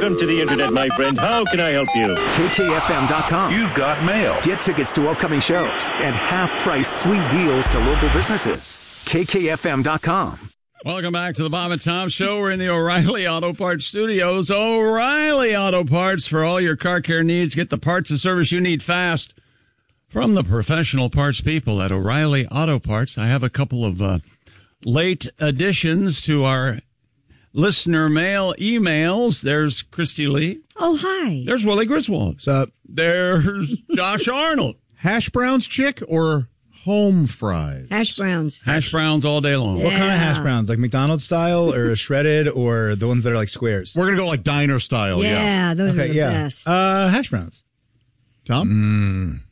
Welcome to the Internet, my friend. How can I help you? KKFM.com. You've got mail. Get tickets to upcoming shows and half-price sweet deals to local businesses. KKFM.com. Welcome back to the Bob and Tom Show. We're in the O'Reilly Auto Parts Studios. O'Reilly Auto Parts for all your car care needs. Get the parts and service you need fast from the professional parts people at O'Reilly Auto Parts. I have a couple of late additions to our listener mail emails. There's Christy Lee. Oh, hi. There's Willie Griswold. What's up? There's Josh Arnold. Hash browns, chick, or home fries? Hash browns. Hash browns all day long. Yeah. What kind of hash browns? Like McDonald's style or shredded or the ones that are like squares? We're going to go like diner style. Yeah, those are the best. Hash browns. Tom?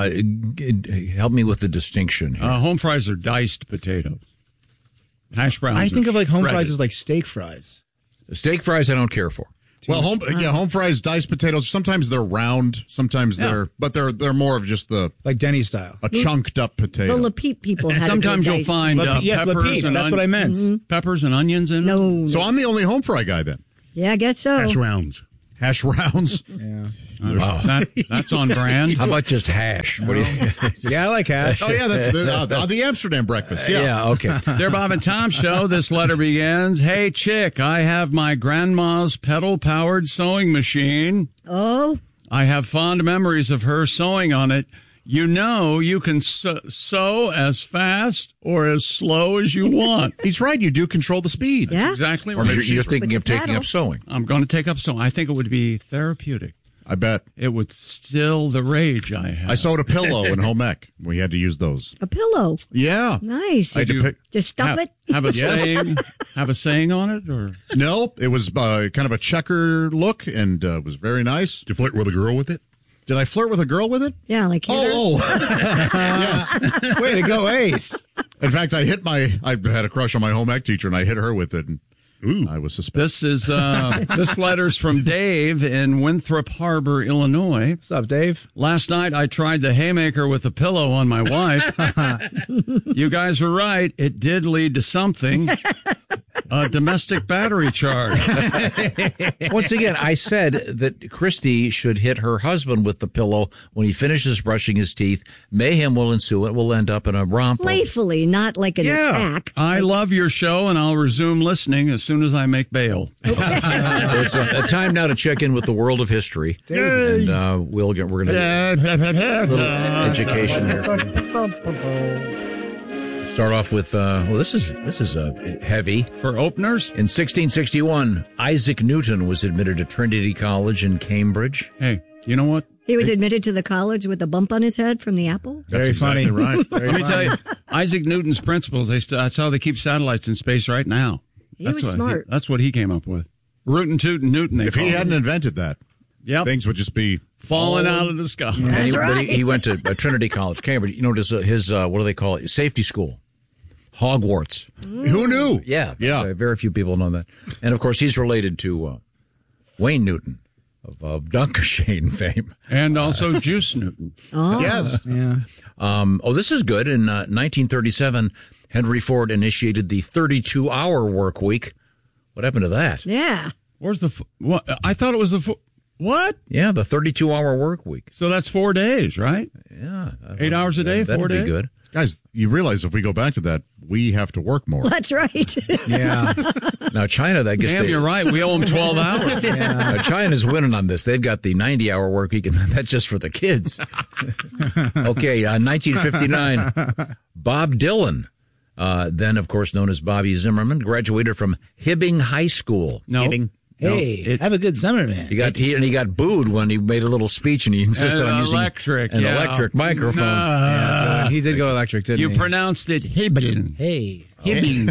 Help me with the distinction here. Home fries are diced potatoes. Hash browns. I think of like home shredded. fries as like steak fries. Steak fries I don't care for. Well, home fries, diced potatoes. Sometimes they're round. Sometimes they're more of just like Denny's style, a chunked up potato. The Lapitte people had Sometimes you'll find yes, peppers Lapitte. and That's what I meant. Peppers and onions in it. No. So I'm the only home fry guy then. Yeah, I guess so. Hash rounds. Yeah. Wow. That's on brand. How about just hash? What do you? Yeah, I like hash. Oh, yeah, that's the Amsterdam breakfast. Yeah. Okay. Dear Bob and Tom Show, this letter begins, Hey, chick, I have my grandma's pedal-powered sewing machine. Oh. I have fond memories of her sewing on it. You know, you can sew as fast or as slow as you want. He's right. You do control the speed. Yeah. Exactly Or right. you're thinking of taking paddle. up sewing. I'm going to take up sewing. I think it would be therapeutic. I bet. It would still the rage I have. I sewed a pillow in home ec. We had to use those. A pillow. Yeah. Nice. I had to pick. Just stuff it. Have a saying? Have a saying on it, or No, it was kind of a checker look, and it was very nice. Did you flirt with a girl with it? Did I flirt with a girl with it? Yeah, like hit her. Oh, yes. Way to go, Ace. In fact, I had a crush on my home ec teacher, and I hit her with it. And I was suspicious. This is this letter's from Dave in Winthrop Harbor, Illinois. What's up, Dave? Last night I tried the haymaker with a pillow on my wife. You guys were right. It did lead to something. A domestic battery charge. Once again, I said that Christy should hit her husband with the pillow when he finishes brushing his teeth. Mayhem will ensue. It will end up in a romp. Playfully, not like an attack. I love your show, and I'll resume listening as soon as I make bail. It's a time now to check in with the world of history, and we're going to a little education here. Start off with this is heavy for openers. In 1661, Isaac Newton was admitted to Trinity College in Cambridge. Hey, you know what? He was admitted to the college with a bump on his head from the apple. Very funny. Right. Let me tell you, Isaac Newton's principles. That's how they keep satellites in space right now. He was smart. That's what he came up with. Rootin' tootin' Newton. If he hadn't invented that, things would just be falling out of the sky. That's right. He went to Trinity College, Cambridge. You know, his what do they call it? Safety school. Hogwarts. Who knew? Yeah. Yeah. Very few people know that. And, of course, he's related to Wayne Newton of Dunkershane fame. And also Juice Newton. Oh. Yes. Yeah. This is good. In 1937, Henry Ford initiated the 32-hour work week. What happened to that? Yeah. Where's the... What? I thought it was the... What? Yeah, the 32-hour work week. So that's 4 days, right? Yeah. 8 hours a day, 4 days? That'd be good. Guys, you realize if we go back to that, we have to work more. That's right. Yeah. Now, China, I guess... Damn, you're right. We owe them 12 hours. Now, China's winning on this. They've got the 90-hour work week, and that's just for the kids. Okay, 1959, Bob Dylan, then, of course, known as Bobby Zimmerman, graduated from Hibbing High School. No. Hibbing. Hey, have a good summer, man. He got booed when he made a little speech, and he insisted on using an electric microphone. Yeah, he did go electric, didn't You he? pronounced it Hibbing. Hey. Hibbing.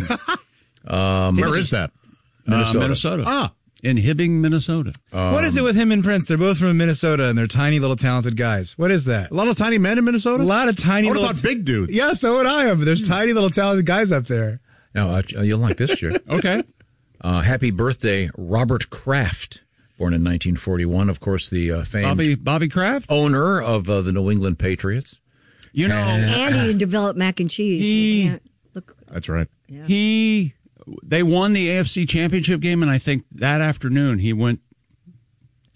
Where is that? Minnesota. Ah. In Hibbing, Minnesota. What is it with him and Prince? They're both from Minnesota, and they're tiny little talented guys. What is that? A lot of tiny men in Minnesota? A lot of tiny I would little... have thought big dudes. Yeah, so would I have. There's tiny little talented guys up there. Now, you'll like this, Jerry. Okay. Happy birthday, Robert Kraft, born in 1941. Of course, the famed Bobby Kraft, owner of the New England Patriots. You know, and he developed mac and cheese. That's right. Yeah. They won the AFC Championship game, and I think that afternoon he went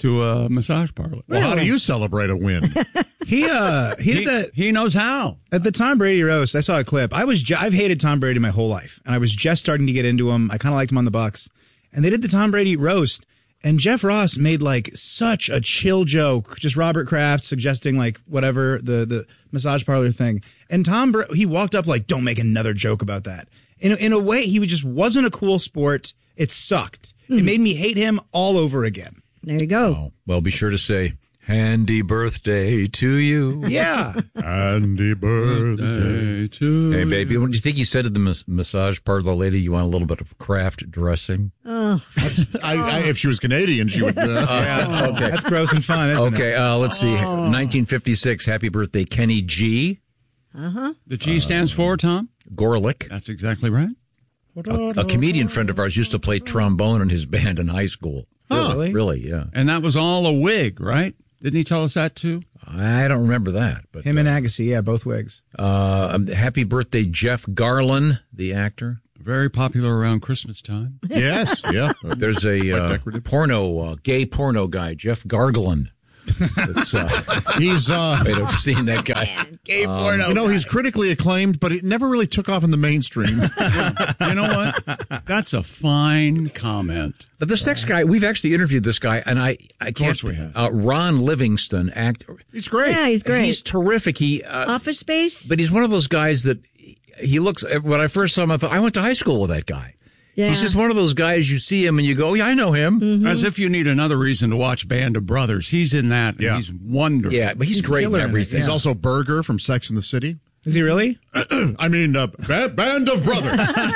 to a massage parlor. Well, how do you celebrate a win? He did that He knows how. at the Tom Brady roast. I saw a clip. I've hated Tom Brady my whole life, and I was just starting to get into him. I kind of liked him on the Bucs, and they did the Tom Brady roast. And Jeff Ross made like such a chill joke, just Robert Kraft suggesting like whatever the massage parlor thing. And he walked up like, don't make another joke about that. In a way, he just wasn't a cool sport. It sucked. It made me hate him all over again. There you go. Oh, well, be sure to say, "Handy birthday to you." Yeah. Andy birthday. Hey, baby, what do you think he said to the massage parlor lady? You want a little bit of Kraft dressing? If she was Canadian, she would. Okay. That's gross and fun, isn't it? Okay, let's see. 1956, happy birthday, Kenny G. The G stands for, Tom? Gorelick. That's exactly right. A comedian friend of ours used to play trombone in his band in high school. Really? Really, yeah. And that was all a wig, right? Didn't he tell us that too? I don't remember that. But Him and Agassi, yeah, both wigs. happy birthday, Jeff Garlin, the actor. Very popular around Christmas time. Yes, yeah. There's a gay porno guy, Jeff Garglin. He's Might have seen that guy. Gay porno. he's critically acclaimed, but it never really took off in the mainstream. You know what? That's a fine comment. But this next guy, we've actually interviewed this guy, and I can't. course we have. Ron Livingston, actor. He's great. Yeah, he's great. He's terrific. Office Space? But he's one of those guys that he looks. When I first saw him, I thought I went to high school with that guy. Yeah. He's just one of those guys you see him and you go, yeah, I know him. As if you need another reason to watch Band of Brothers. He's in that, and Yeah. he's wonderful. Yeah, but he's great in killer in it, everything. He's also Berger from Sex and the City. Is he really? I mean, Band of Brothers.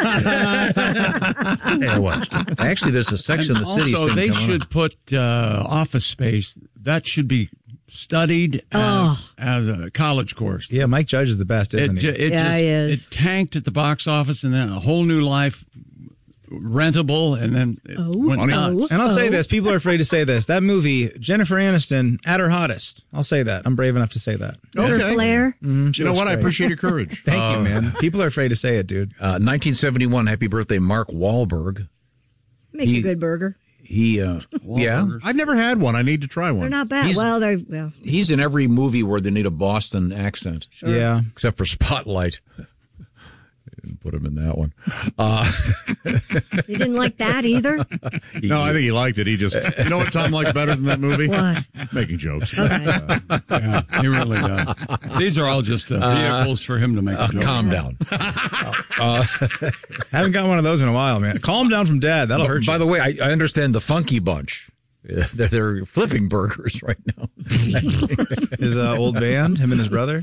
Hey, I watched it. Actually, there's a Sex in the City Also, thing they coming should on. put Office Space. That should be studied as a college course. Yeah, Mike Judge is the best, isn't he? Yeah, he is. It tanked at the box office, and then a whole new life, rentable, and then it went nuts. And I'll say this, people are afraid to say this. That movie, Jennifer Aniston, at her hottest. I'll say that. I'm brave enough to say that. Her flair? You know what? I appreciate your courage. Thank you, man. People are afraid to say it, dude. 1971, happy birthday, Mark Wahlberg. Makes a good burger. He, yeah, I've never had one. I need to try They're one. not bad. He's- he's in every movie where they need a Boston accent. Yeah. Except for Spotlight. Didn't put him in that one. You didn't like that either? No, I think he liked it. He just, you know what Tom liked better than that movie? What? Making jokes. Okay. Yeah, he really does. These are all just vehicles for him to make a joke. Calm down. Haven't got one of those in a while, man. Calm down from dad. That'll hurt you. By the way, I understand the Funky Bunch. They're flipping burgers right now. His old band, him and his brother.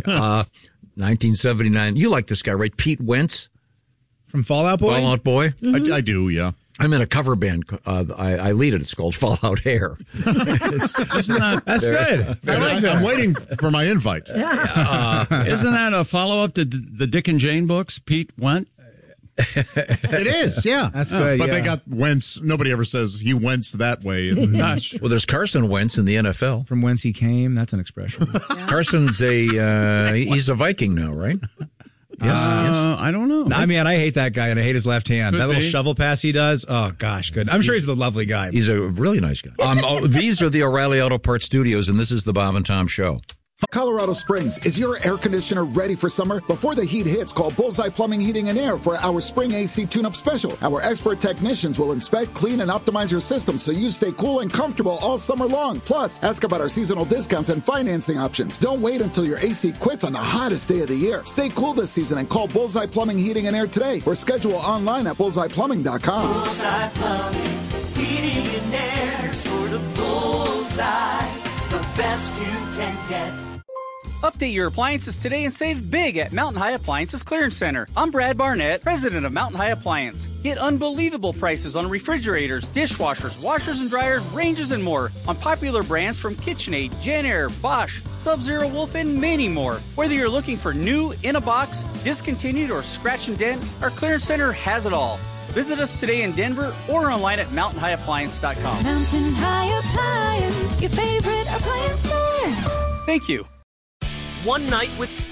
1979. You like this guy, right? Pete Wentz, From Fallout Boy? Fallout Boy. I do, yeah. I'm in a cover band. I lead it. It's called Fallout Hair. Isn't that That's good. I like that. I'm waiting for my invite. isn't that a follow up to the Dick and Jane books? Pete went. It is, yeah. That's good, But yeah. they got Wentz. Nobody ever says he Wentz that way. Gosh. Well, there's Carson Wentz in the NFL. From whence he came. That's an expression. Carson's he's a Viking now, right? Yes. I don't know. I mean, I hate that guy, and I hate his left hand. Could That little be. shovel pass he does. Oh, gosh, good. I'm sure he's a lovely guy. He's a really nice guy. These are the O'Reilly Auto Parts Studios, and this is the Bob and Tom Show. Colorado Springs, is your air conditioner ready for summer? Before the heat hits, call Bullseye Plumbing, Heating, and Air for our spring AC tune-up special. Our expert technicians will inspect, clean, and optimize your system so you stay cool and comfortable all summer long. Plus, ask about our seasonal discounts and financing options. Don't wait until your AC quits on the hottest day of the year. Stay cool this season and call Bullseye Plumbing, Heating, and Air today or schedule online at bullseyeplumbing.com. Bullseye Plumbing, Heating and Air, sort of bullseye, the best you can get. Update your appliances today and save big at Mountain High Appliances Clearance Center. I'm Brad Barnett, president of Mountain High Appliance. Get unbelievable prices on refrigerators, dishwashers, washers and dryers, ranges, and more on popular brands from KitchenAid, JennAir, Bosch, Sub-Zero Wolf, and many more. Whether you're looking for new, in a box, discontinued, or scratch and dent, our Clearance Center has it all. Visit us today in Denver or online at mountainhighappliance.com. Mountain High Appliance, your favorite appliance store. Thank you. One Night with Steiner,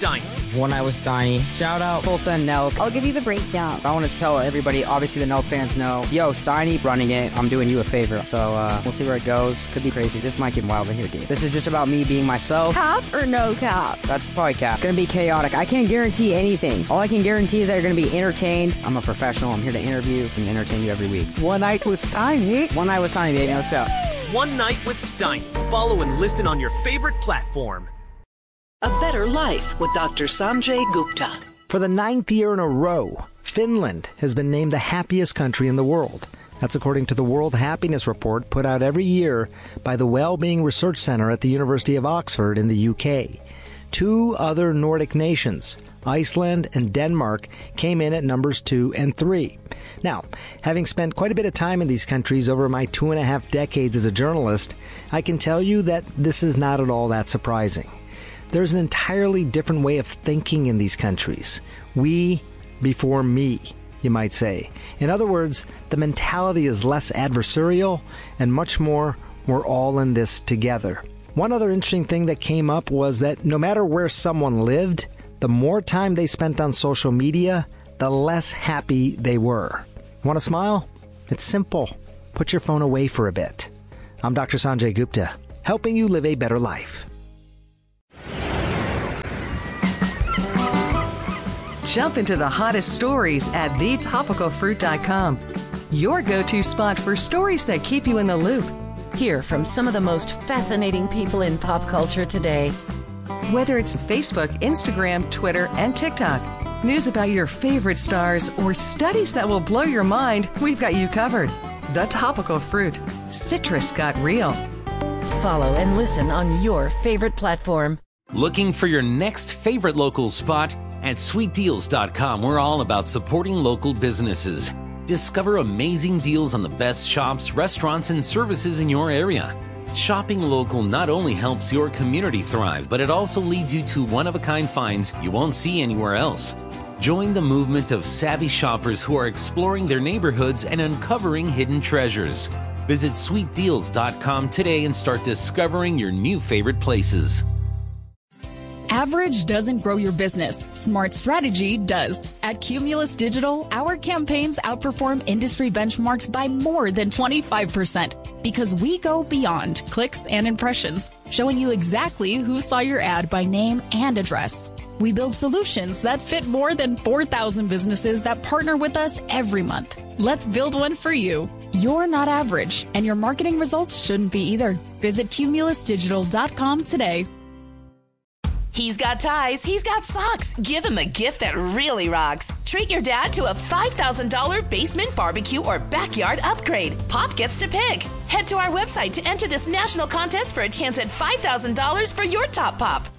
One Night with Steiny. Shout out Tulsa and Nelk. I'll give you the breakdown. I want to tell everybody, obviously the Nelk fans know, yo, Steiny running it. I'm doing you a favor. So we'll see where it goes. Could be crazy. This might get wild in here, dude. This is just about me being myself. Cap or no cap? That's probably cap. Gonna be chaotic. I can't guarantee anything. All I can guarantee is that you're gonna be entertained. I'm a professional. I'm here to interview and entertain you every week. One Night with Steiny. One Night with Steiny, baby. Let's go. One Night with Steiny. Follow and listen on your favorite platform. A Better Life with Dr. Sanjay Gupta. For the 9th year in a row, Finland has been named the happiest country in the world. That's according to the World Happiness Report put out every year by the Wellbeing Research Center at the University of Oxford in the UK. 2 other Nordic nations, Iceland and Denmark, came in at numbers 2 and 3. Now, having spent quite a bit of time in these countries over my 2.5 decades as a journalist, I can tell you that this is not at all that surprising. There's an entirely different way of thinking in these countries. We before me, you might say. In other words, the mentality is less adversarial and much more, we're all in this together. One other interesting thing that came up was that no matter where someone lived, the more time they spent on social media, the less happy they were. Want to smile? It's simple. Put your phone away for a bit. I'm Dr. Sanjay Gupta, helping you live a better life. Jump into the hottest stories at thetopicalfruit.com. Your go-to spot for stories that keep you in the loop. Hear from some of the most fascinating people in pop culture today. Whether it's Facebook, Instagram, Twitter, and TikTok, news about your favorite stars, or studies that will blow your mind, we've got you covered. The Topical Fruit. Citrus got real. Follow and listen on your favorite platform. Looking for your next favorite local spot? At SweetDeals.com, we're all about supporting local businesses. Discover amazing deals on the best shops, restaurants, and services in your area. Shopping local not only helps your community thrive, but it also leads you to one-of-a-kind finds you won't see anywhere else. Join the movement of savvy shoppers who are exploring their neighborhoods and uncovering hidden treasures. Visit SweetDeals.com today and start discovering your new favorite places. Average doesn't grow your business. Smart strategy does. At Cumulus Digital, our campaigns outperform industry benchmarks by more than 25% because we go beyond clicks and impressions, showing you exactly who saw your ad by name and address. We build solutions that fit more than 4,000 businesses that partner with us every month. Let's build one for you. You're not average, and your marketing results shouldn't be either. Visit cumulusdigital.com today. He's got ties, he's got socks. Give him a gift that really rocks. Treat your dad to a $5,000 basement barbecue or backyard upgrade. Pop gets to pick. Head to our website to enter this national contest for a chance at $5,000 for your top pop.